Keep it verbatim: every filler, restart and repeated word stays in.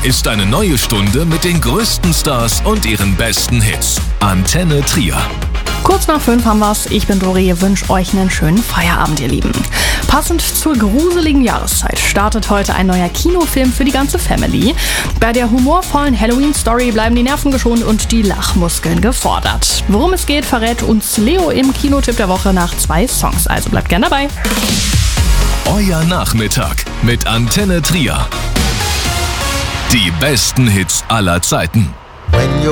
ist eine neue Stunde mit den größten Stars und ihren besten Hits. Antenne Trier. Kurz nach fünf haben wir's. Ich bin Dori, wünsche euch einen schönen Feierabend, ihr Lieben. Passend zur gruseligen Jahreszeit startet heute ein neuer Kinofilm für die ganze Family. Bei der humorvollen Halloween-Story bleiben die Nerven geschont und die Lachmuskeln gefordert. Worum es geht, verrät uns Leo im Kinotipp der Woche nach zwei Songs. Also bleibt gern dabei. Euer Nachmittag mit Antenne Trier. Die besten Hits aller Zeiten.